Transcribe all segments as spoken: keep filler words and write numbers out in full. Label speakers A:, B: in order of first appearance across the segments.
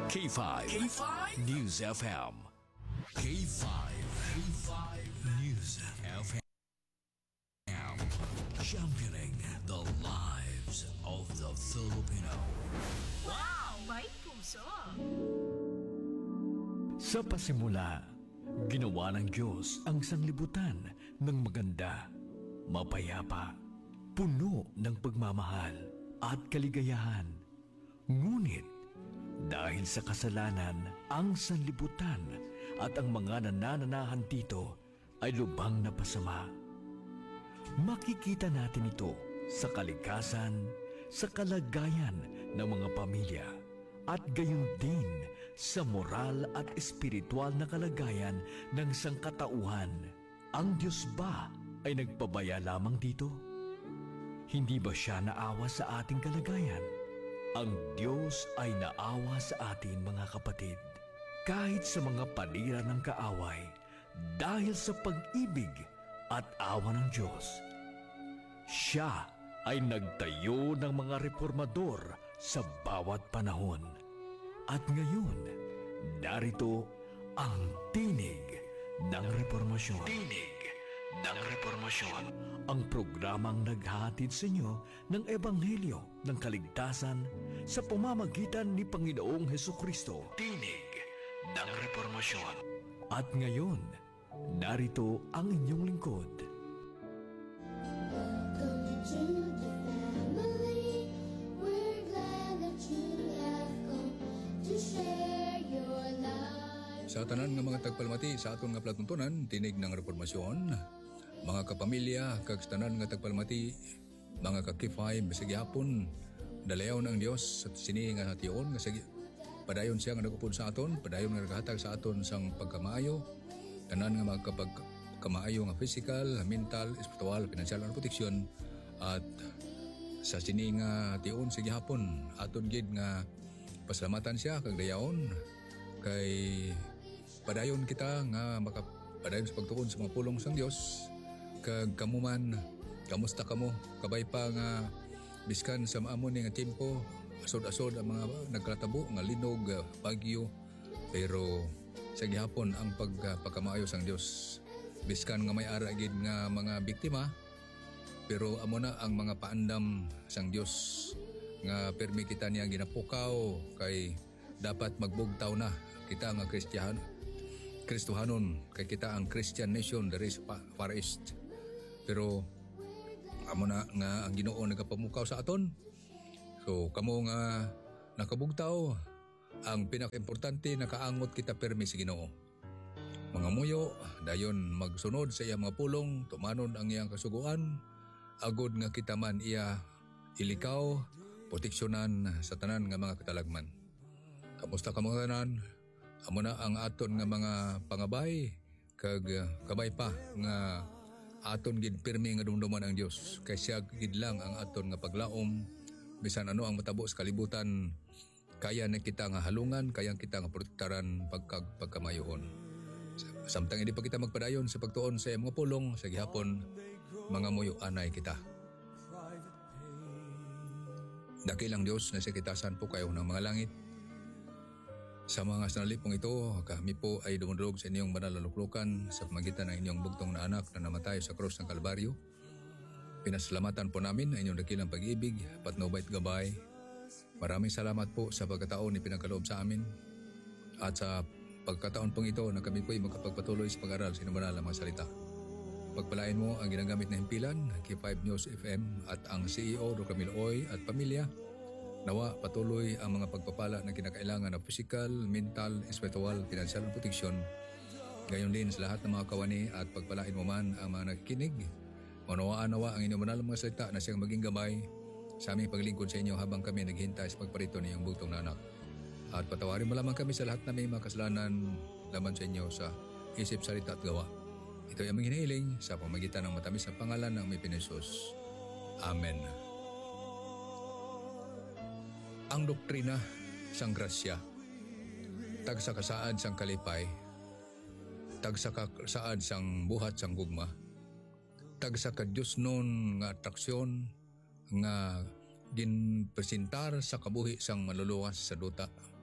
A: K five. K five News F M. K five. K five News F M. Championing the lives of the Filipino.
B: Wow! May puso!
A: Sa pasimula, ginawa ng Diyos ang sanlibutan ng maganda, mapayapa, puno ng pagmamahal at kaligayahan. Ngunit, dahil sa kasalanan, ang sanlibutan at ang mga nanananahan dito ay lubhang napasama. Makikita natin ito sa kalikasan, sa kalagayan ng mga pamilya, at gayon din sa moral at espiritual na kalagayan ng sangkatauhan. Ang Diyos ba ay nagpabaya lamang dito? Hindi ba siya naawa sa ating kalagayan? Ang Diyos ay naawa sa atin, mga kapatid, kahit sa mga panira ng kaaway, dahil sa pag-ibig at awa ng Diyos. Siya ay nagtayo ng mga reformador sa bawat panahon. At ngayon, narito ang tinig ng reformasyon. Tinig ng reformasyon. Ang programang naghahatid sa inyo ng Ebanghelyo ng Kaligtasan sa pamamagitan ni Panginoong Hesukristo. Tinig ng reformasyon. At ngayon, narito ang inyong lingkod.
C: Welcome to the family. We're glad that you have come to share your life.
D: Sa tanan nga mga tagpalmati sa aton nga palatuntunan, tinig ng reformasyon. Mga kapamilya, kag tanan nga tagpalmati, mga kakifay, bisag hapon, dalayaw ng Dios at sini nga hation, nga sige, padayon siya nga nagupod sa aton, padayon nga naghatag sa aton sang pagkamaayo, tanan nga mga kapag kamaayo nga physical, mental, espiritual, financial at proteksyon, at sa sini nga hation, sige hapon, aton gid nga pasalamatan siya, kag dayaon, kay padayon kita nga makapadayon sa pagtuon sa mga pulong sang Dios. Kag kamuman, kamusta kamo? Kabay pa nga biskan sa maamon nga tempo, asod-asod ang mga nagkatabo nga linog, bagyo, pero sa gihapon ang pagpakamaayo sang Dios. Biskan nga may ara gid nga mga biktima, pero amo na ang mga paandam sang Dios nga permi kita niya ginapukaw kay dapat magbugtaw na kita nga Kristiyan. Kristohanon kay kita ang Christian nation diri sa Far East. Pero amo na nga ang Ginoo nagapamukaw sa aton. So kamo nga nakabugtaw, ang pinakaimportante nakaangot kita permi sa Ginoo. Mga muyo dayon magsunod sa iyang mga pulong, tumanon ang iyang kasuguan, agod nga kita man iya ilikaw, proteksyonan sa tanan nga mga katalagman. Kamusta ka mga tanan? Amo na ang aton nga mga pangabay, kag kabay pa nga aton gid pirmi nga dumduman ang Dios, kay siya gid lang ang aton nga paglaom bisan ano ang matabo sa kalibutan, kaya na kita nga halungan, kaya kita nga protektaran pagkag pagkamayohon. Samtang hindi pa kita magpadayon sa pagtuon sa mga pulong sa gihapon, mga muyo anay kita. Dakilang Dios na sa kitasan po kayo ng mga langit. Sa mga sanalipong ito, kami po ay dumudulog sa inyong banal na luklukan sa pamagitan ng inyong bugtong na anak na namatay sa krus ng Kalbaryo. Pinasalamatan po namin ang inyong dakilang pag-ibig, patnubay at gabay. Maraming salamat po sa pagkataon ni pinagkaloob sa amin. At sa pagkataon pong ito na kami po ay magkapagpatuloy sa pag-aral sa inyong banal na mga salita. Pagpalain mo ang ginagamit na himpilan, K five News F M at ang C E O Doctor Camilo Oy at pamilya. Nawa patuloy ang mga pagpapala na kinakailangan ng physical, mental, spiritual, financial at proteksyon. Gayon din sa lahat ng mga kawani at pagpalain mo man ang mga nakikinig. Manawaan nawa ang inyong banal mga salita na siyang maging gabay sa aming paglingkod sa inyo habang kami naghihintay sa pagparito niyong bugtong na anak. At patawarin mo lamang kami sa lahat na may mga kasalanan laban sa inyo sa isip, salita at gawa. Ito ay aming hinihiling sa pamagitan ng matamis na pangalan ng may Pinisus. Amen. Ang doktrina sang grasya, tagsa kasaad sang kalipay, tagsa kasaad sang buhat sang gugma, tagsa ka Diyos nun nga atraksyon nga ginpresentar sa kabuhi sang maluluwas sa duta,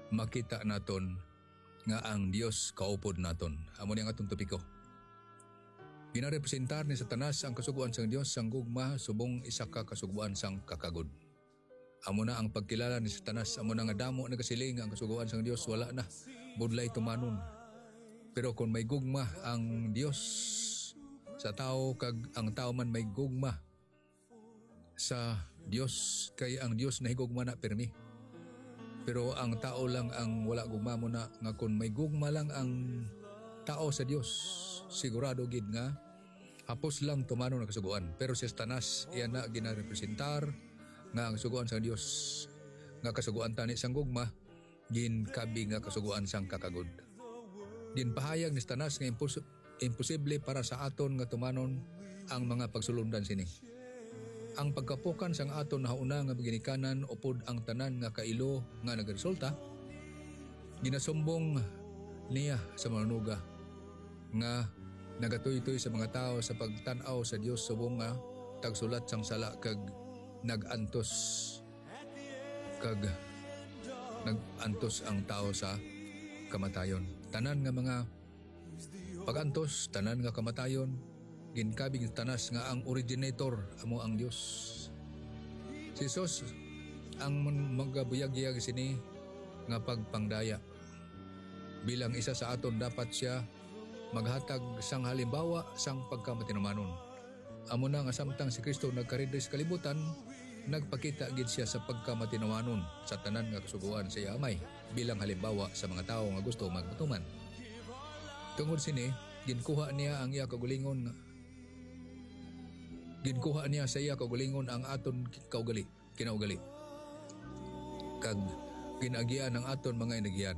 D: makita naton nga ang Dios kaupod naton. Amo ni ang atong topiko. Ginarepresentar ni Satanas ang kasuguan sang Dios sang gugma subong isa ka kasuguan sang kakagod. Amo na ang pagkilala ni Satanas, amo na nga damo nagasiling ang kasuguan sang Dios wala na budlay tumanon. Pero kung may gugma ang Dios sa tao kag ang tao man may gugma sa Dios kay ang Dios nahigugma na pirmi. Pero ang tao lang ang wala gugma mo na nga kung may gugma lang ang tao sa Dios sigurado gid nga hapos lang tumano na kasuguan. Pero si Satanas iyan na ginarepresentar nga ang kasuguan sa Dios nga kasuguan tani sang gugma gin kabi nga kasuguan sang kakagod. Gin pahayag ni Satanas nga impos- imposible para sa aton nga tumanon ang mga pagsulundan sini. Ang pagkapukan sang aton hauna nga ginikanan upod ang tanan nga kailo nga nagresulta ginasumbong niya sa manunuga nga nagatuytoy sa mga tao sa pagtan-aw sa Dios subong nga tagsulat sang sala kag nagantos kag nagantos ang tao sa kamatayon. Tanan nga mga pagantos, tanan nga kamatayon ginkabig tanas nga ang originator amo ang Dios. Si Jesus ang magabuyag-yag sini nga pagpangdaya. Bilang isa sa aton dapat siya maghatag sang halimbawa sang pagkamatinumanon. Amo na nga samtang si Kristo nagkaridre sa kalibutan, nagpakita gid siya sa pagkamatinumanon sa tanan nga kasuguan sa iya amay bilang halimbawa sa mga tawo nga gusto magmatuman. Tungod sini, ginkuha niya ang iya kagulingon nga ginkuha niya sa iya kaugalingon ang aton kaugali, kinaugali. Kag ginagian ang aton mga inagian.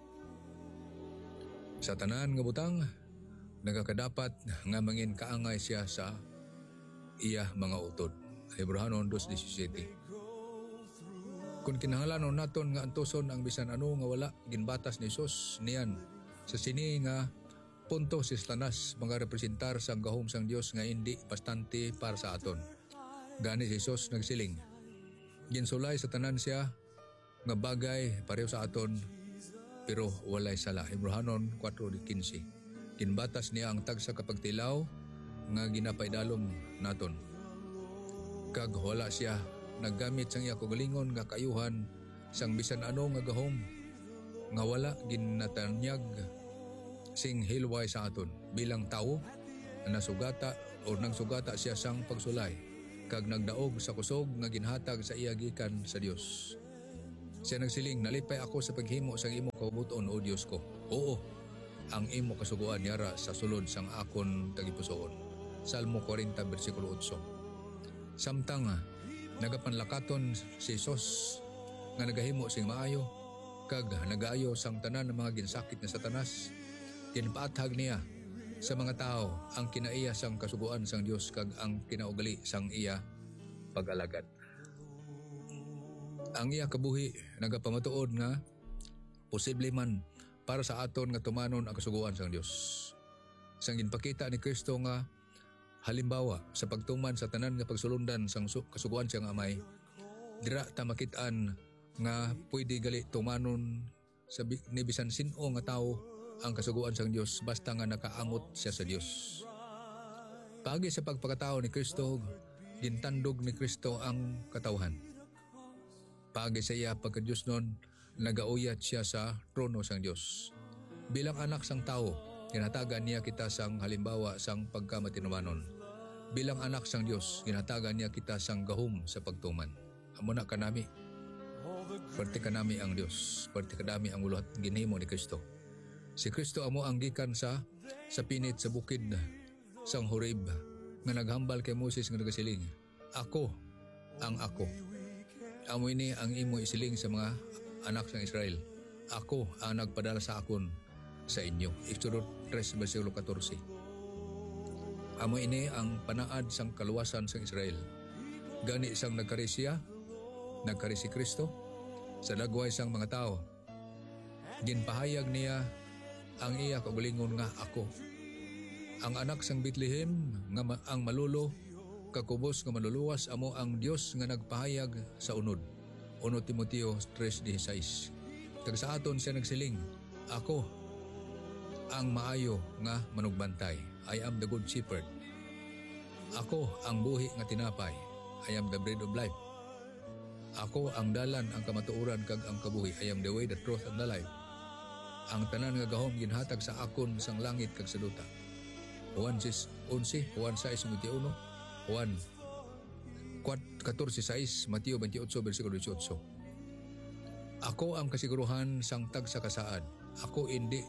D: Sa tanan nga butang, nagakadapat nga mangin kaangay siya sa iya mga utod. Hebrehanon two seventeen. Kung kinahanglanon naton nga antuson ang bisan ano nga wala ginbatas ni Jesus niyan sa sini nga punto si Satanas mga representar sang gahom sang Dios nga hindi bastante para sa aton. Gani si Jesus nagsiling. Ginsulay sa tanan siya nga bagay pareho sa aton pero walay sala. Hebrehanon four fifteen. Ginbatas niya ang tagsa kapagtilaw nga ginapaydalom naton. Kag wala siya naggamit sang iya kaugalingon nga kayuhan sang bisan ano nga gahom nga wala ginatanyag sing hilway sa aton bilang tao na nasugata o nagsugata siya sang pagsulay kag nagdaog sa kusog nga ginhatag sa iya gikan sa Dios. Siya nagsiling, nalipay ako sa paghimo sang imo kabuton o Dios ko. Oo, ang imo kasuguan yara sa sulod sang akon tagipusoon. Salmo forty versikulo eight. Samtang nagapanlakaton si Jesus nga nagahimo sing maayo kag nagaayo sang tanan ng mga ginsakit na Satanas. Ginpaathag niya sa mga tao ang kinaiya sang kasuguan sang Dios kag ang kinaugali sang iya pag-alagad. Ang iya kabuhi nagapamatuod nga posible man para sa aton nga tumanon ang kasuguan sang Dios. Sang ginpakita ni Kristo nga halimbawa sa pagtuman sa tanan nga pagsulundan sang kasuguan siyang amay, dira ta makit-an nga pwede gali tumanon sa ni bisan sin-o nga tawo ang kasuguan sang Dios basta nga nakaangot siya sa Dios. Pagi sa pagpakatao ni Kristo, gintandog ni Kristo ang katawhan. Pagi sa iya pagka-Diyos nun, nagauyat siya sa trono sang Dios. Bilang anak sang tao, ginhatagan niya kita sang halimbawa sang pagkamatinumanon. Bilang anak sang Dios, ginhatagan niya kita sang gahom sa pagtuman. Amo na kanami. Parte kanami ang Dios, parte kanami ang uluhat ginhimo ni Kristo. Si Kristo amo ang gikan sa sa pinit sa bukid sang Horeb nga naghambal kay Moses nga nagasiling, ako ang ako. Amo ini ang imo isiling sa mga anak sang Israel. Ako ang nagpadala sa akon sa inyo. Exodus three versikulo fourteen. Amo ini ang panaad sang kaluwasan sang Israel. Gani sang nagkari siya, nagkari si Kristo sa dagway sang mga tao. Ginpahayag niya ang iya kaugalingon nga ako. Ang anak sang Bethlehem nga ma- ang malulo kakubos nga maluluwas amo ang Dios nga nagpahayag sa unod. Uno Timoteo three sixteen. Kag sa aton siya nagsiling, ako ang maayo nga manugbantay. I am the good shepherd. Ako ang buhi nga tinapay. I am the bread of life. Ako ang dalan, ang kamatuoran kag ang kabuhi. I am the way, the truth, and the life. Ang tanan nga gahom ginhatag sa akon sang langit kag sa duta. Juan eleven, Juan six twenty-one, Juan fourteen six, Mateo twenty-eight versikulo eighteen. Ako ang kasiguruhan sang tag sa kasaad. Ako hindi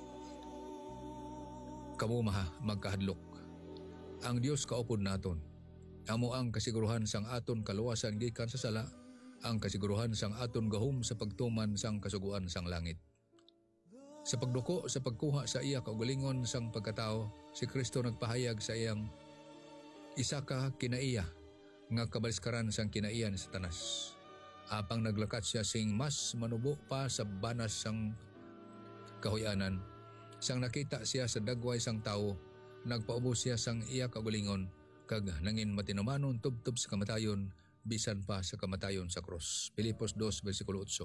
D: kamo maha magkahadlok. Ang Dios kaupod naton. Amo ang kasiguruhan sang aton kaluwasan gikan sa sala, ang kasiguruhan sang aton gahom sa pagtuman sang kasuguan sang langit. Sa pagduko sa pagkuha sa iya kaugalingon sang pagkatao, si Kristo nagpahayag sa iyang isa ka kinaiya nga kabaliskaran sang kinaiya ni Satanas. Apang naglakat siya sing mas manubo pa sa banas sang kahuyanan. Sang nakita siya sa dagway sang tao, nagpaubos siya sang iya kaugalingon kag nangin matinumanon tubtob sa kamatayon bisan pa sa kamatayon sa krus. Filipos two versikulo eight.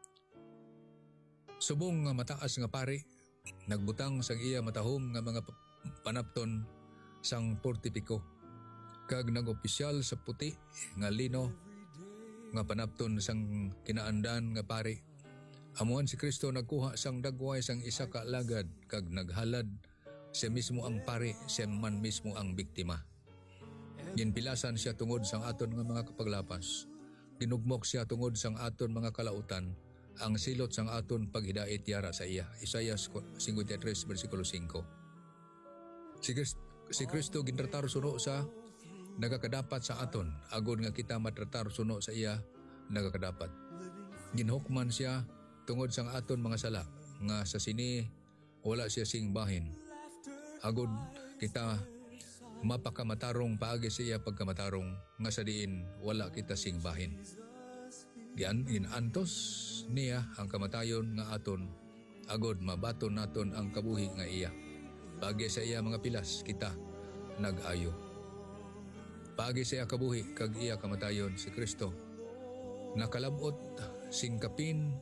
D: Subong nga mataas nga pari, nagbutang sang iya matahom nga mga panapton sang portipiko kag nagopisyal sa puti nga lino nga panapton sang kinaandan nga pari. Amuan si Kristo nagkuha sang dagway sang isa ka alagad kag naghalad siya mismo ang pari, siya man mismo ang biktima. Ginpilasan siya tungod sang aton nga mga kapaglapas. Dinugmok siya tungod sang aton mga kalautan. Ang silot sang aton paghidait yara sa iya. Isaias fifty-three versikulo five. Si Kristo, si Kristo gintratar suno sa nagakadapat sa aton, agod nga kita matratar suno sa iya nagakadapat. Ginhukman siya tungod sang aton mga sala, nga sa sini wala siya sing bahin. Agod kita mapakamatarong paagi sa iya pagkamatarong, nga sa diin wala kita sing bahin. Gian inantos niya ang kamatayon nga aton, agod mabaton naton ang kabuhi nga iya. Paagi sa iya mga pilas kita nag-ayo. Paagi sa iya kabuhi kag iya kamatayon si Kristo nakalabot sing kapin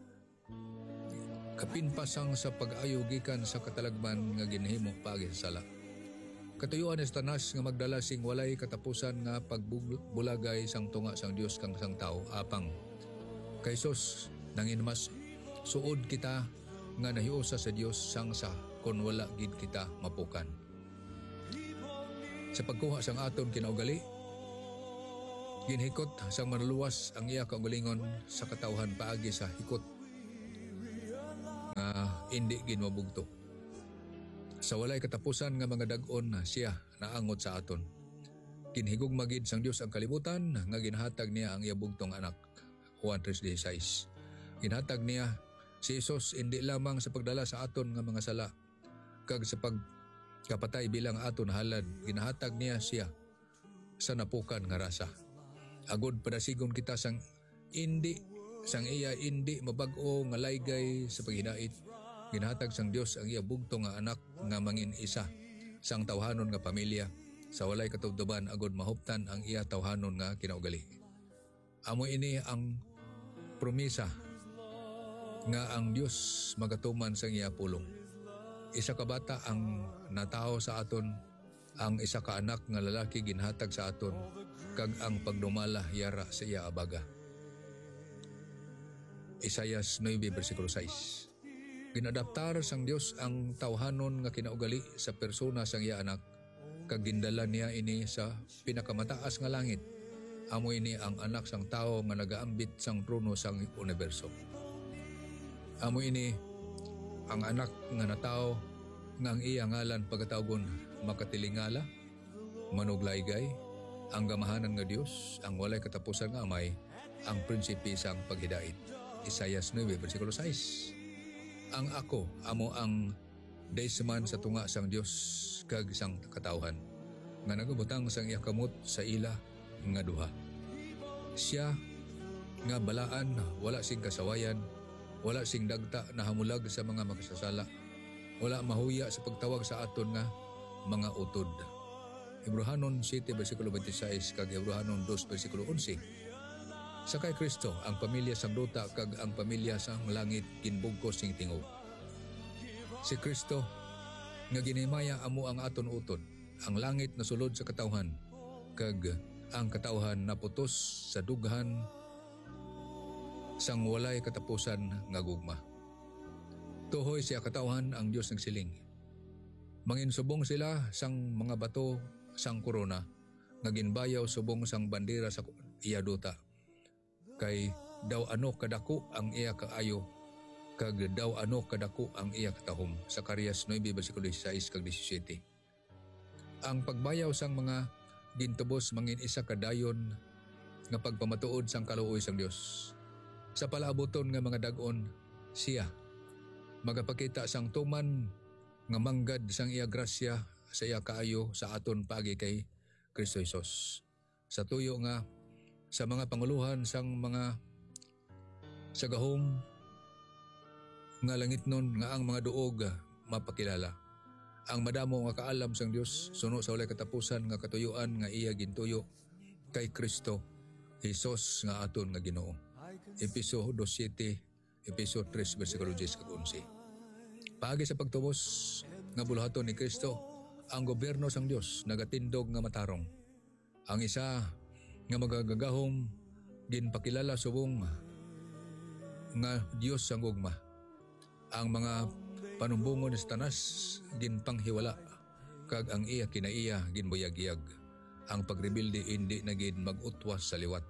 D: kapin pasang sa pag-ayo gikan sa katalagman nga ginhimo paagi sa sala. Katuyuan ni Satanas nga magdala sing walay katapusan nga pagbulagay sang tunga sang Dios kang sang tao apang kay Sus nangin mas suod kita nga nahiusa sa Dios sang sa kon wala gid kita mapukan. Sa pagkuha sang aton kinaugali, ginhikot sang manluwas ang iya kaugalingon sa katawhan paagi sa hikot nga hindi ginmabugto. Sa walay katapusan nga mga dag-on na siya naangot sa aton. Ginhigog magid sang Dios ang kalibutan nga ginhatag niya ang iya bugtong anak. Juan three sixteen. Ginhatag niya si Jesus hindi lamang sa pagdala sa aton nga mga sala kag sa pagkapatay bilang aton halad, ginahatag niya siya sa napukan nga rasa. Agod padasigon kita sang indi sang iya indi mabag-o nga laygay sa paghidait. Ginahatag sang Dios ang iya bugto nga anak nga mangin isa sang tawhanon nga pamilya sa walay katubtuban agod mahuptan ang iya tawhanon nga kinaugali. Amo ini ang promisa nga ang Dios magatuman sang iya pulong. Isa ka bata ang natao sa aton, ang isa ka anak nga lalaki ginhatag sa aton, kag ang pagdumala yara sa iya abaga. Isaias nine versikulo six. Ginadaptar sang Dios ang tawhanon nga kinaugali sa persona sang iya anak, kag gindala niya ini sa pinakamataas nga langit. Amo ini ang anak sang tao nga nagaambit sang trono sang universo. Amo ini ang anak nga natao nga ang iya ngalan pagkatawgon makatilingala, manuglaygay, ang gamahanan nga Dios, ang walay katapusan nga amay, ang prinsipi sang paghidait. Isaias nine versikulo six. Ang ako amo ang daysman sa tunga sang Dios kag sang katawhan nga nagabutang sang iya kamot sa ila nga duha. Siya nga balaan wala sing kasawayan, wala sing dagta na hamulag sa mga makasasala, wala mahuya sa pagtawag sa aton nga mga utod. Hebrehanon seven versikulo twenty-six kag Hebrehanon two versikulo eleven. Sa kay Kristo ang pamilya sang duta kag ang pamilya sang langit ginbugkos sing tingog. Si Kristo nga ginhimaya amo ang aton utod, ang langit na sulod sa katawhan kag ang katawhan naputos sa dughan sang walay katapusan nga gugma. Tuhoy siya katawhan ang Dios ng siling. Manginsubong sila sang mga bato sang korona nga ginbayaw subong sang bandera sa iya duta. Kay daw ano kadako ang iya kaayo kag daw ano kadako ang iya katahom. Zacarias nine bersikulo sixteen kag seventeen. Ang pagbayaw sang mga gintubos mangin isa kadayon nga pagpamatuod sang kaluoy sang Dios. Sa palaaboton nga mga dag-on siya magapakita sang tuman nga manggad sang iya grasya sa iya kaayo sa aton paagi kay Kristo Jesus. Sa tuyo nga sa mga panguluhan sang mga sagahom nga langit nun nga ang mga duog mapakilala. Ang madamo nga kaalam sang Dios suno sa walay katapusan nga katuyuan nga iya gintuyo kay Kristo Jesus nga aton nga Ginoo. Episo two seven, Episo three bersikulo ten kag eleven. Paagi sa pagtubos nga buluhaton ni Kristo, ang gobyerno sang Dios nagatindog nga matarong. Ang isa nga magagagahom ginpakilala subong nga Dios sang gugma. Ang mga panumbungon ni Satanas ginpanghiwala kag ang iya kinaiya ginbuyag-iyag. Ang pagrebilde indi na gid mag-utwas sa liwat.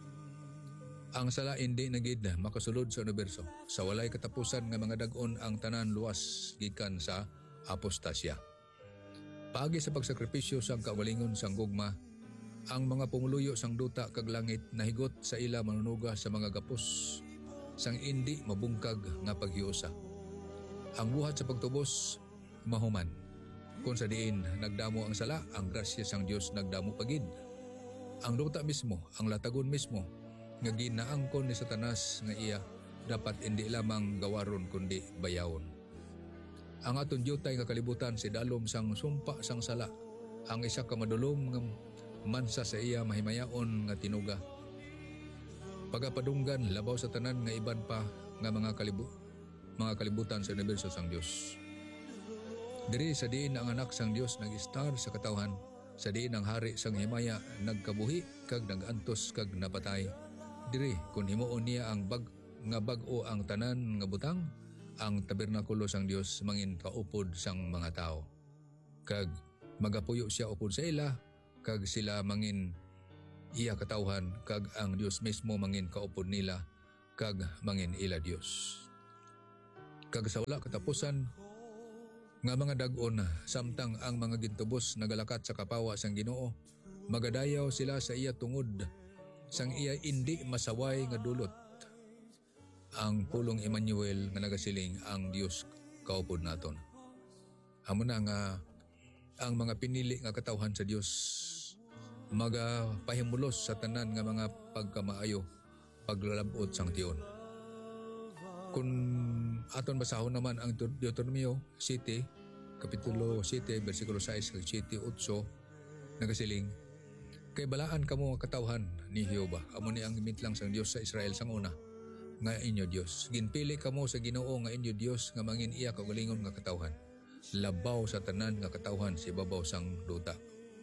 D: Ang sala indi na gid makasulod sa universo. Sa walay katapusan nga mga dag-on ang tanan luwas gikan sa apostasya. Paagi sa pagsakripisyo sang kaugalingon sang gugma, ang mga pumuluyo sang duta kag langit nahigot sa ila manunuga sa mga gapos sang indi mabungkag nga paghiusa. Ang buhat sa pagtubos mahuman. Kung sa diin nagdamo ang sala, ang grasya sang Dios nagdamo pagid. Ang duta mismo, ang latagon mismo nga ginaangkon ni Satanas nga iya dapat hindi lamang gawaron kundi bayawon. Ang aton diyutay nga kalibutan si dalom sang sumpa sang sala, ang isa ka madulom nga mansa sa iya mahimayaon nga tinuga. Pagapadunggan labaw sa tanan nga iban pa nga mga kalibu mga kalibutan sa universo sang Dios. Diri sa diin ang anak sang Dios nag-star sa katawhan, sa diin ang hari sang himaya nagkabuhi kag nagantos kag napatay. Diri kun himuon niya ang bag nga bag-o ang tanan nga butang, ang tabernakulo sang Dios mangin kaupod sang mga tao. Kag magapuyo siya upod sa ila, kag sila mangin iya katawhan, kag ang Dios mismo mangin kaupod nila, kag mangin ila Dios. Kag sa wala katapusan nga mga dag-on samtang ang mga gintubos nagalakat sa kapawa sang Ginoo, magadayaw sila sa iya tungod sang iya indi masaway nga dulot. Ang pulong Emmanuel nga nagasiling ang Dios kaupod naton. Amo na nga ang mga pinili nga katawhan sa Dios magapahimulos sa tanan nga mga pagkamaayo paglalabot sang tiyon. Kung aton basahon naman ang Deuteronomio seven, kapitulo seven, bersikulo six kag seven, eight, nagasiling, kay balaan kamo nga katawhan ni Jehova, amo ni ang mitlang sang Dios sa Israel sang una, nga inyo Dios. Ginpili kamo sa Ginoo nga inyo Dios nga mangin iya kaugalingon nga katawhan. Labaw sa tanan nga katawhan si babaw sang duta.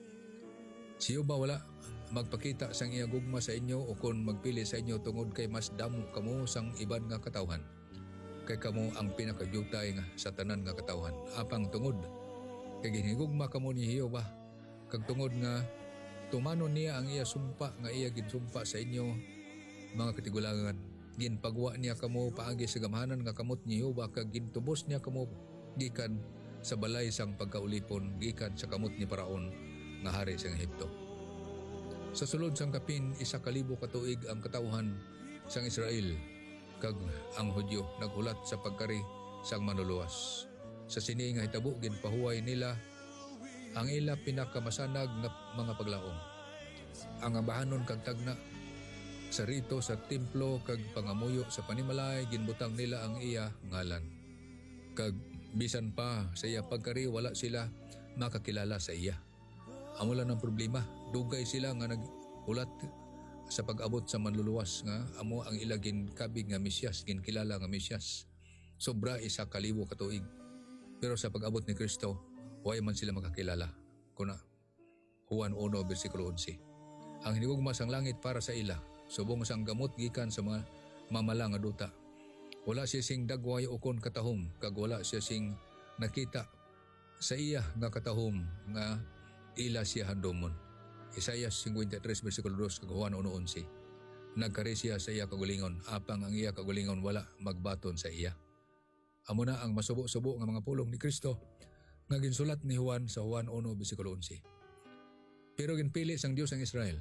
D: Si Jehova wala magpakita sang iya gugma sa inyo o kon magpili sa inyo tungod kay mas damo kamo sang iban nga katawhan. Kay kamo ang pinakadyutay nga sa tanan nga katawhan. Apang tungod kay ginhigugma kamo ni Jehova, kag tungod nga tumanon niya ang iya sumpa nga iya ginsumpa sa inyo mga katigulangan. Ginpagwa niya kamo paagi sa gamhanan nga kamot ni Jehova, kag gintubos niya kamo gikan sa balay sang pagkaulipon gikan sa kamot ni Paraon nga hari sang Ehipto. Sa sulod sang kapin isa kalibo ka tuig ang katawhan sang Israel, kag ang Hudyo naghulat sa pagkari sang manluluwas. Sa sini nga hitabo ginpahuway nila ang ila pinakamasanag nga mga paglaom. Ang ambahanon kag tagna sa rito sa templo kag pangamuyo sa panimalay ginbutang nila ang iya ngalan. Kag bisan pa sa iya pagkari wala sila makakilala sa iya. Amo lang ang problema, dugay sila nga naghulat sa pag-abot sa manluluwas nga amo ang ilagin kabig nga Mesyas, ginkilala nga Mesyas. Sobra isa kalibo ka tuig. Pero sa pag-abot ni Kristo, way man sila makakilala. Kuna Juan one versikulo eleven. Ang hinigugma sang langit para sa ila, subong sang gamot gikan sa mga mamala nga duta. Wala siya sing dagway ukon katahom, kag wala siya sing nakita sa iya nga katahom nga ila siya handomon. Isaiah fifty-three versikulo two kag Juan one eleven. Nagkari siya sa iya kagulingon, apang ang iya kagulingon wala magbaton sa iya. Amo na ang masubo-subo nga mga pulong ni Kristo nga ginsulat ni Juan sa Juan one versikulo eleven. Pero ginpili sang Dios ang Israel.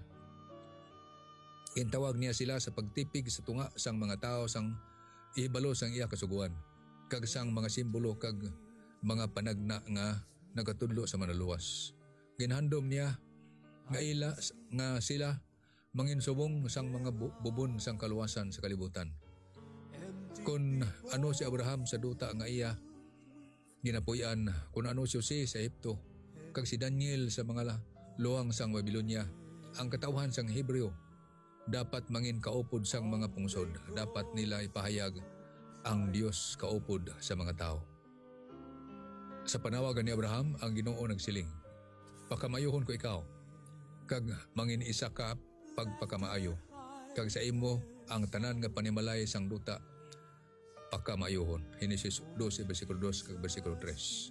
D: Gintawag niya sila sa pagtipig sa tunga sang mga tao sang ihibalo sang iya kasuguan, kag sang mga simbolo kag mga panagna nga nagatudlo sa manaluwas. Ginhandom niya nga ila nga sila manginsubong sang mga bu- bubon sang kaluwasan sa kalibutan. Kung ano si Abraham sa duta nga iya ginapuy-an, kung ano si Jose sa Egypto, kag si Daniel sa mga luwang sang Babylonia, ang katawhan sang Hebreo dapat mangin kaupod sang mga pungsod, dapat nila ipahayag ang Dios kaupod sa mga tao. Sa panawagan ni Abraham, ang Ginoo nagsiling, pakamayuhon ko ikaw, kag mangin isa ka pagpakamaayo, kag sa imo ang tanan nga panimalay sang duta pakamayuhon. Henesis two versikulo two kag versikulo three.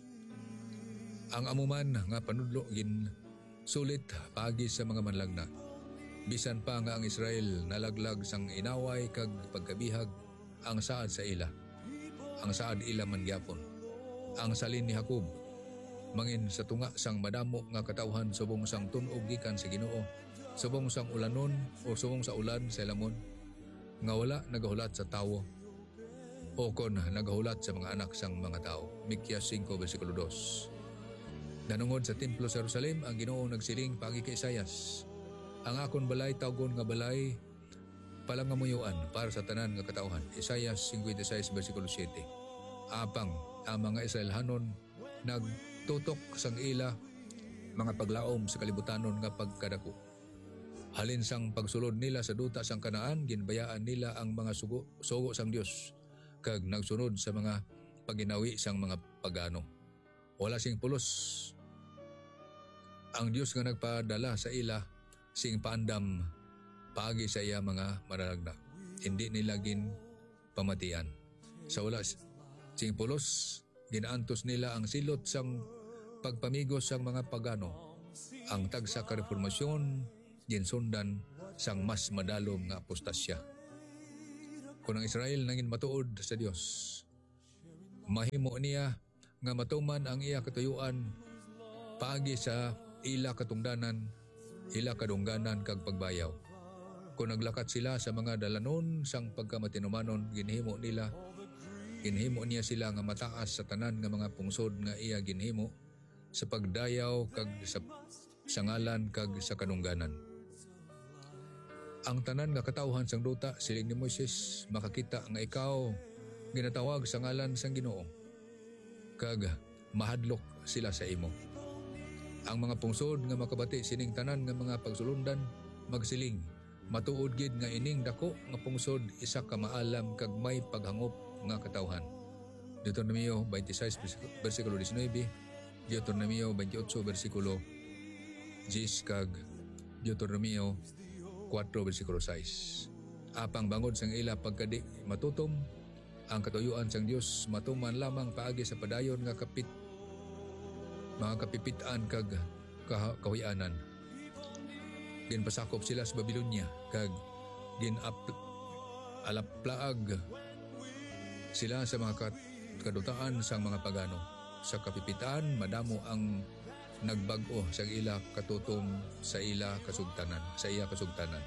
D: Ang amuman nga panudlo gin sulit pagi sa mga manlagna. Bisan pa nga ang Israel nalaglag sang inaway kag pagkabihag, ang saad sa ila, ang saad ila man gyapon. Ang salin ni Jacob mangin sa tunga sang madamo nga katawhan subong sang tunog gikan sa Ginoo, subong sang ulanon o subong sa ulan sa lamon, nga wala nagahulat sa tawo o kon nagahulat sa mga anak sang mga tao. Mikyas five versikulo two. Nanungod sa templo sa Jerusalem, ang Ginoo nagsiling pagi kay Isaias, ang akon balay tawgon nga balay palangamuyuan para sa tanan nga katawhan. Isaiah fifty-six versikulo seven. Apang ang mga Israelhanon nagtutok sang ila mga paglaom sa kalibutanon nga pagkadako. Halin sang pagsulod nila sa duta sang Kanaan, ginbayaan nila ang mga sugo, sugo sang Dios, kag nagsunod sa mga paginawi sang mga pagano. Wala sing pulos ang Dios nga nagpadala sa ila sing paandam paagi sa iya mga manalagna. Hindi nila gin pamatian. Sa wala sing pulos, ginaantos nila ang silot sang pagpamigos sang mga pagano. Ang tagsa ka reformasyon ginsundan sang mas madalom nga apostasya. Kung ang Israel nangin matuod sa Dios, mahimo niya nga matuman ang iya katuyuan paagi sa ila katungdanan, ila kadungganan kag pagbayaw. Kung naglakat sila sa mga dalanon sang pagkamatinumanon, ginhimo nila, ginhimo niya sila nga mataas sa tanan nga mga pungsod nga iya ginhimo sa pagdayaw kag sa sangalan kag sa kanungganan. Ang tanan nga katawhan sang duta, siling ni Moises, makakita nga ikaw ginatawag sa ngalan sang Ginoo, kag mahadlok sila sa imo. Ang mga pungsod nga makabati sining tanan nga mga pagsulundan, magsiling, matuod gid nga ining dako nga pungsod isa ka maalam kag may paghangop nga katawhan. Deuteronomio twenty-six versikulo nineteen, Deuteronomio twenty-eight versikulo ten kag Deuteronomio four versikulo six. Apang bangod sang ila pagkadi matutom, ang katuyuan sang Dios matuman lamang paagi sa padayon nga kapit mga kapipitan kag kahuyanan. Ginpasakop sila sa Babylonia kag ginap alaplaag sila sa mga kadutaan sang mga pagano. Sa kapipitan madamo ang nagbag-o sa ila katutom sa ila kasugtanan, sa iya kasugtanan.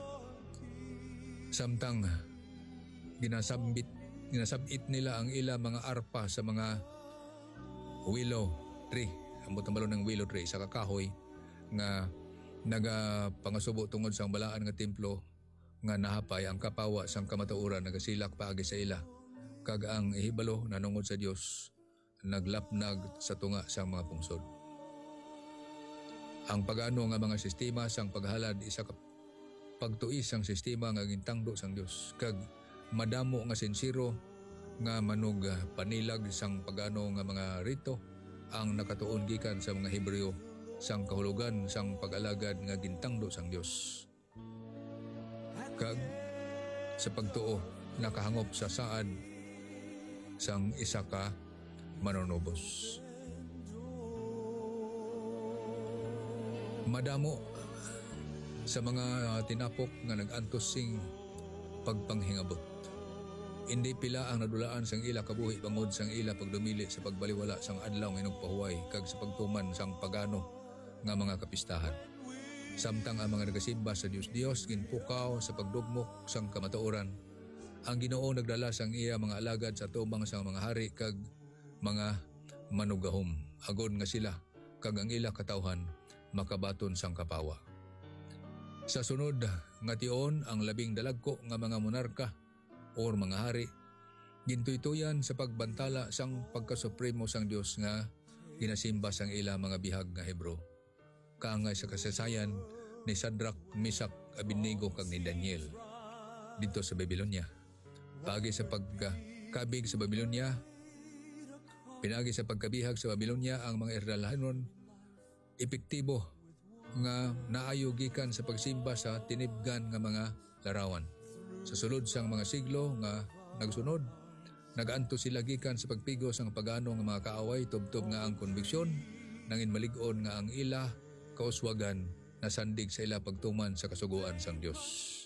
D: Samtang ginasabit ginasabit nila ang ila mga arpa sa mga willow tree, ang butang ng willow tree, sa kakahoy nga nagapangasubo tungod sa balaan nga templo nga nahapay ang kapawa sang kamatuoran nagasilak paagi sa ila, kag ang ihibalo nanungod sa Dios naglapnag sa tunga sa mga pungsod. Ang pagano nga mga sistema sang paghalad isa ka pagtuis ang sistema nga gintangdo sang Dios kag madamo nga sinsiro nga manog ah, panilag sang pagano nga mga rito ang nakatuon gikan sa mga Hebreo sang kahulugan sang pag-alagad nga gintangdo sang Dios. Kag sa pagtuo nakahangop sa saad sang isa ka manunubos. Madamo sa mga tinapok nga nag-antos sing pagpanghingabot. Hindi pila ang nadulaan sang ila kabuhi bangod sang ila pagdumili sa pagbaliwala sang adlaw nga nagpahuway kag sa pagtuman sang pagano nga mga kapistahan. Samtang ang mga nagasimba sa Dios-Dios ginpukaw sa pagdugmok sang kamatuoran. Ang Ginoo nagdala sang iya mga alagad sa tumang sang mga hari kag mga manugahom agon nga sila kag ang ila katawhan makabaton sang kapawa. Sa sunod nga tion ang labing dalagko nga mga monarka or mga hari gintuytuyan sa pagbantala sang pagkasupremo sang Dios nga ginasimba sang ila mga bihag nga Hebro. Kaangay sa kasaysayan ni Sadrak, Misak, Abednego kag ni Daniel dito sa Babylonia. Pagi sa pagkabig sa Babylonia, pinagi sa pagkabihag sa Babylonia ang mga Israelanon epektibo nga naayo gikan sa pagsimba sa tinibgan nga mga larawan. Sa sulod sang mga siglo nga nagsunod, nag-anto sila gikan sa pagpigo sang pagano nga mga kaaway tubtob nga ang konbiksyon nangin malig-on nga ang ila kauswagan nasandig sa ila pagtuman sa kasuguan sang Dios.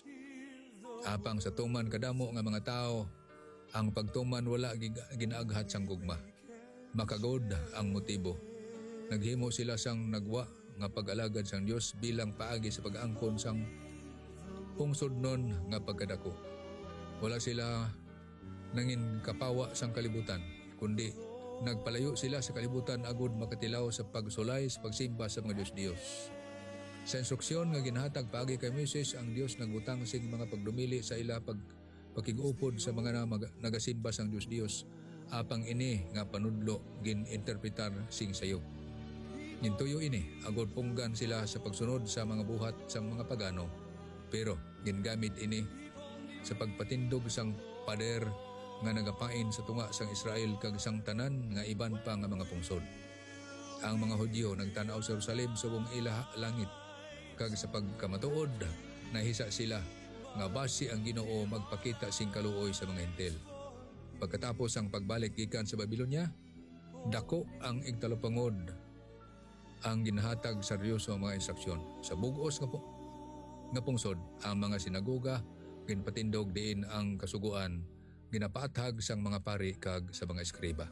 D: Apang sa tuman kadamo nga mga tao, ang pagtuman wala ginaaghat sang gugma. Makagod ang motibo. Naghimo sila sang nagwa nga pag-alagad sang Dios bilang paagi sa pag-angkon sang pungsod nun nga pagkadako. Wala sila nangin kapawa sang kalibutan, kundi nagpalayo sila sa kalibutan agud makatilaw sa pagsulay sa pagsimba sa mga Dios-Dios. Sa instruksyon nga ginhatag paagi kay Moises, ang Dios nagbutang sing mga pagdumili sa ila pag pakig-upod sa mga namag- nagasimba sang Dios-Dios. Apang ini nga panudlo gin-interpretar sing sayo. Nintuyo ini agud punggan sila sa pagsunod sa mga buhat sang mga pagano, pero gingamit ini sa pagpatindog sang pader nga nagapain sa tunga sang Israel kag sang tanan nga iban pa nga mga pungsod. Ang mga Hudyo nagtanaw sa Jerusalem subong ila langit kag sa pagkamatuod nahisa sila nga basi ang Ginoo magpakita sing kaluoy sa mga Hentil. Pagkatapos ang pagbalik gikan sa Babylonia, dako ang igtalopangod ang ginahatag seryoso ang mga instruksyon. Sa bugos nga, po, nga pungsod, ang mga sinagoga ginpatindog diin ang kasuguan ginapaathag sang mga pari kag sa mga eskriba.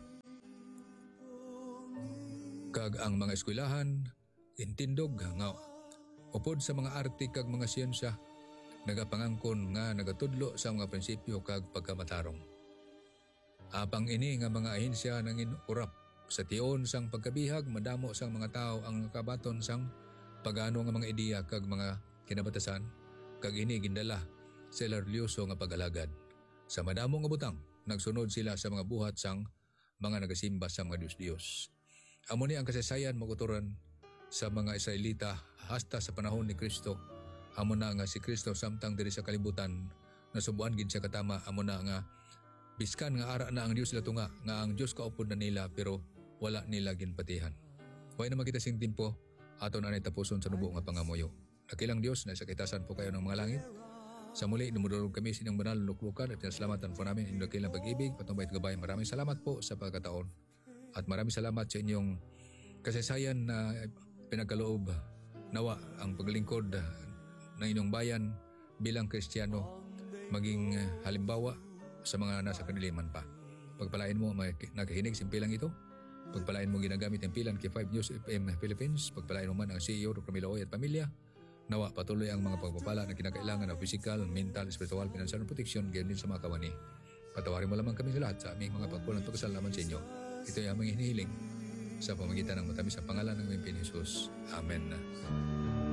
D: Kag ang mga eskwelahan intindog nga upod sa mga arte kag mga siyensya nagapangangkon nga nagatudlo sa mga prinsipyo kag pagkamatarong. Apang ini nga mga ahensya nangin urap sa tion sang pagkabihag madamo sang mga tao ang kabaton sang pagano nga mga ideya kag mga kinabatasan kag ini gindala sa religyoso nga pag-alagad. Sa madamo nga butang nagsunod sila sa mga buhat sang mga nagasimba sa mga Dios-Dios. Amo ni ang kasaysayan maguturan sa mga Israelita hasta sa panahon ni Kristo. Amo na nga si Kristo samtang diri sa kalibutan nasubuan gid siya katama. Amo na nga biskan nga ara na ang Dios sila tunga nga ang Dios kaupod na nila pero wala nila ginpatihan. Way na makita sing timpo aton anay tapuson sa nubo nga pangamuyo. Nakilang Dios na sa kitasan po kayo ng mga langit. Sa muli, dumudulog kami sa inyong banal luklukan at pinasalamatan po namin inyong dakilang pag-ibig, patumbay at gabay. Maraming salamat po sa pagkataon at maraming salamat sa inyong kasaysayan na pinagkaloob. Nawa ang paglingkod ng inyong bayan bilang Kristiyano maging halimbawa sa mga nasa kaniliman pa. Pagpalain mo may nakahinig simpilang ito. Pagpalain mo ginagamit ang pilan kay five News F M Philippines. Pagpalain mo man ang C E O Doctor Miloy at pamilya. Nawa patuloy ang mga pagpapala na kinakailangan ng physical, mental, spiritual, financial protection gayon din sa mga kawani. Patawarin mo lamang kami sa lahat sa aming mga pagkulang pagkasalaman sa inyo. Ito ay aming hinihiling sa pamagitan ng matamis sa pangalan ng aming Panginoon Jesus. Amen.